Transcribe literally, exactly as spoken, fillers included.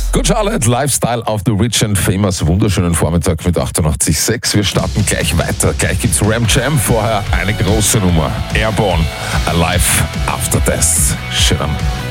Good Charlotte, Lifestyle of the Rich and Famous. Wunderschönen Vormittag mit achtundachtzig Komma sechs. Wir starten gleich weiter. Gleich gibt's Ram Jam. Vorher eine große Nummer. Airborne, Alive After Death. Schön.